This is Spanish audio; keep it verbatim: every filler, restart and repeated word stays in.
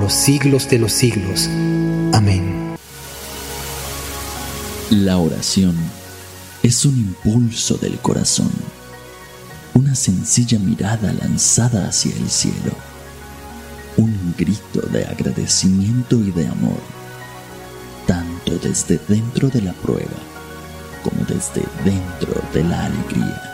los siglos de los siglos. Amén. La oración es un impulso del corazón, una sencilla mirada lanzada hacia el cielo, un grito de agradecimiento y de amor, tanto desde dentro de la prueba como desde dentro de la alegría.